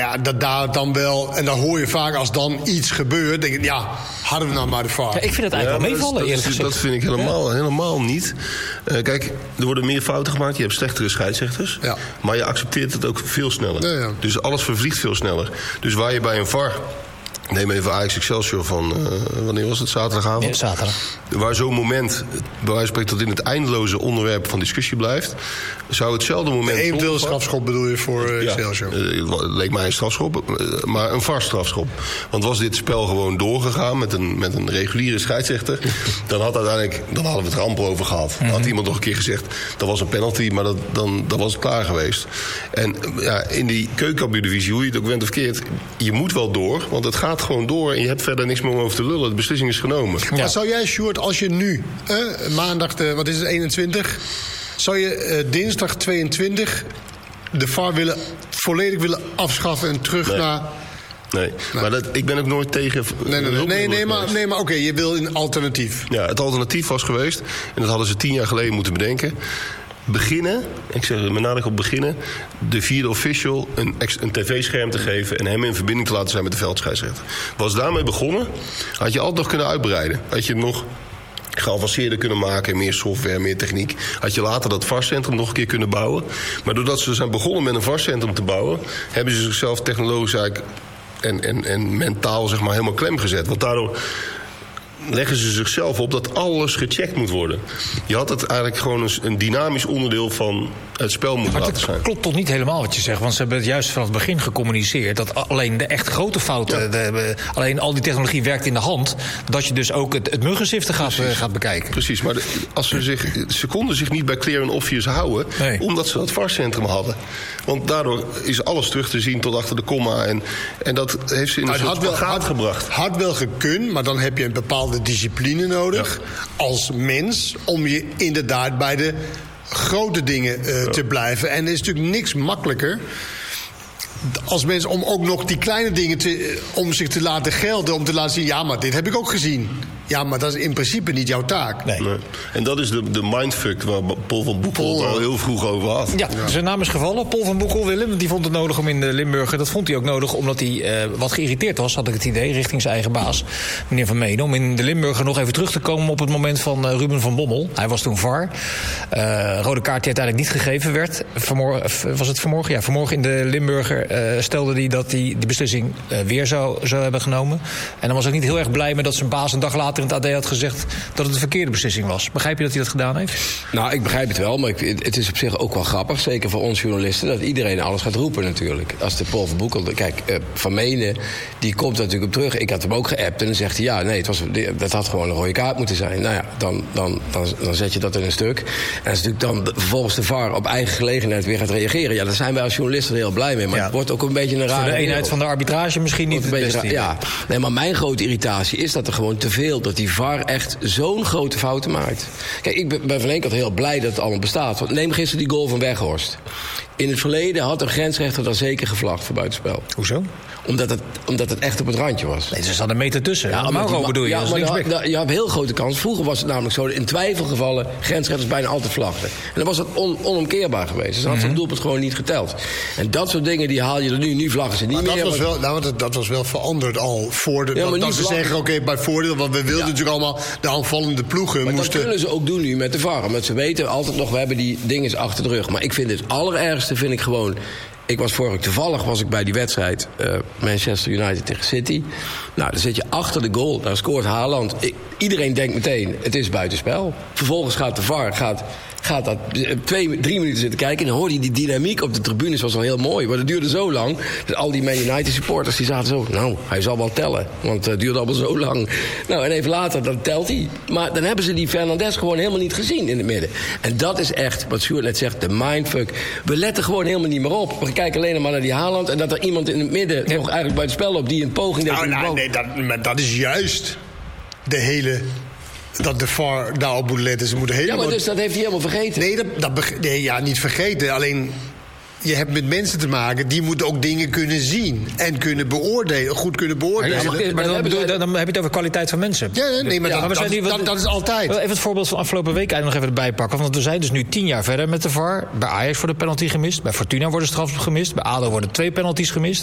ja, dat daar dan wel... En dan hoor je vaak als dan iets gebeurt... denk ik, hadden we nou maar de VAR. Ja, ik vind het eigenlijk wel meevallen, eerlijk gezegd. Dat vind ik helemaal niet. Kijk, er worden meer fouten gemaakt. Je hebt slechtere scheidsrechters. Ja. Maar je accepteert het ook veel sneller. Ja. Dus alles vervliegt veel sneller. Dus waar je bij een VAR... Neem even Ajax Excelsior van, wanneer was het, zaterdagavond? Ja, zaterdag. Waar zo'n moment, bij wijze van spreken, tot in het eindeloze onderwerp van discussie blijft... zou hetzelfde moment... Een eventuele strafschop bedoel je voor Excelsior? Het leek mij een strafschop, maar een VAR-strafschop. Want was dit spel gewoon doorgegaan met een reguliere scheidsrechter... dan hadden we het er amper over gehad. Dan had iemand nog een keer gezegd, dat was een penalty... maar dan was het klaar geweest. En in die keukenkampioen-divisie, hoe je het ook went of keert... je moet wel door, want het gaat gewoon door... en je hebt verder niks meer om over te lullen. De beslissing is genomen. Ja. Maar zou jij, Sjoerd, als je nu, maandag, wat is het, 21... zou je dinsdag 22 de VAR volledig willen afschaffen en terug naar... Nee, maar ik ben ook nooit tegen... Nee, maar oké, je wil een alternatief. Ja, het alternatief was geweest... en dat hadden ze 10 jaar geleden moeten bedenken... beginnen, ik zeg met nadruk op beginnen... de vierde official een tv-scherm te geven... en hem in verbinding te laten zijn met de veldscheidsrechter. Was daarmee begonnen, had je altijd nog kunnen uitbreiden. Had je nog geavanceerder kunnen maken, meer software, meer techniek. Had je later dat VAR-centrum nog een keer kunnen bouwen. Maar doordat ze zijn begonnen met een VAR-centrum te bouwen... hebben ze zichzelf technologisch eigenlijk en mentaal zeg maar helemaal klem gezet. Want daardoor leggen ze zichzelf op dat alles gecheckt moet worden. Je had het eigenlijk gewoon een dynamisch onderdeel van het spel moeten laten zijn. Het klopt toch niet helemaal wat je zegt. Want ze hebben het juist vanaf het begin gecommuniceerd... dat alleen de echt grote fouten... alleen al die technologie werkt in de hand... dat je dus ook het muggenziften gaat bekijken. Precies, maar ze konden zich niet bij clear and obvious houden... Nee. Omdat ze dat VAR-centrum hadden. Want daardoor is alles terug te zien tot achter de komma. En dat heeft ze in een soort spagaat gebracht. Had wel gekund, maar dan heb je een bepaalde discipline nodig als mens om je inderdaad bij de grote dingen te blijven. En er is natuurlijk niks makkelijker als mens om ook nog die kleine dingen om zich te laten gelden, om te laten zien, ja, maar dit heb ik ook gezien. Ja, maar dat is in principe niet jouw taak. Nee. En dat is de mindfuck waar Paul van Boekel al heel vroeg over had. Ja, zijn naam is gevallen. Paul van Boekel, Willem, die vond het nodig om in de Limburger... dat vond hij ook nodig omdat hij wat geïrriteerd was, had ik het idee, richting zijn eigen baas, meneer Van Menen, om in de Limburger nog even terug te komen op het moment van Ruben van Bommel. Hij was toen VAR. Rode kaart die uiteindelijk niet gegeven werd. Was het vanmorgen? Ja, vanmorgen in de Limburger stelde hij dat hij die beslissing weer zou hebben genomen. En dan was ik niet heel erg blij met dat zijn baas een dag later in het AD had gezegd dat het een verkeerde beslissing was. Begrijp je dat hij dat gedaan heeft? Nou, ik begrijp het wel, maar het is op zich ook wel grappig, zeker voor ons journalisten, dat iedereen alles gaat roepen natuurlijk. Als de Paul van Boekel, kijk, Van Menen, die komt er natuurlijk op terug. Ik had hem ook geappt en dan zegt hij, ja, nee, dat had gewoon een rode kaart moeten zijn. Nou ja, dan zet je dat in een stuk. En als natuurlijk dan vervolgens de VAR op eigen gelegenheid weer gaat reageren, ja, daar zijn wij als journalisten heel blij mee. Maar het wordt ook een beetje een rare... Voor de eenheid van de arbitrage misschien niet het beste. Ja, nee, maar mijn grote irritatie is dat er gewoon te veel, dat die VAR echt zo'n grote fouten maakt. Kijk, ik ben van één kant heel blij dat het allemaal bestaat. Want neem gisteren die goal van Weghorst. In het verleden had een grensrechter dan zeker gevlagd voor buitenspel. Hoezo? Omdat het echt op het randje was. Nee, er zat een meter tussen. Ja, Mauro bedoel je? Ja, maar je hebt een heel grote kans. Vroeger was het namelijk zo, in twijfelgevallen grensrechters bijna altijd vlagden. En dan was het onomkeerbaar geweest. Dus dan had zo'n doelpunt gewoon niet geteld. En dat soort dingen die haal je er nu. Nu vlaggen ze niet meer. Dat was wel veranderd al voor de... dat ze zeggen, oké, bij voordeel, want we wilden natuurlijk allemaal de aanvallende ploegen maar moesten... dat kunnen ze ook doen nu met de VAR. Want ze weten altijd nog, we hebben die dingen achter de rug. Maar ik vind het allerergste, vind ik gewoon... Toevallig was ik bij die wedstrijd Manchester United tegen City. Nou, dan zit je achter de goal, daar scoort Haaland. Iedereen denkt meteen, het is buitenspel. Vervolgens gaat de VAR, gaat dat 3 minuten zitten kijken... en dan hoor je die dynamiek op de tribunes, was wel heel mooi. Maar dat duurde zo lang. Dus al die Man United supporters die zaten zo... nou, hij zal wel tellen, want het duurde allemaal zo lang. Nou, en even later, dan telt hij. Maar dan hebben ze die Fernandes gewoon helemaal niet gezien in het midden. En dat is echt, wat Sjoerd net zegt, de mindfuck. We letten gewoon helemaal niet meer op. We kijken alleen maar naar die Haaland... en dat er iemand in het midden nog eigenlijk bij het spel op... die een poging deed. Dat is juist de hele... dat de VAR daarop moet letten. Ze moeten helemaal... Ja, maar dus dat heeft hij helemaal vergeten. Nee, niet vergeten. Alleen, je hebt met mensen te maken... die moeten ook dingen kunnen zien. En kunnen beoordelen, goed kunnen beoordelen. Maar dan heb je het over kwaliteit van mensen. Ja, nee, maar dat is altijd. Even het voorbeeld van afgelopen week eigenlijk nog even erbij pakken. Want we zijn dus nu 10 jaar verder met de VAR. Bij Ajax wordt een penalty gemist. Bij Fortuna wordt een strafschop gemist. Bij ADO worden 2 penalties gemist.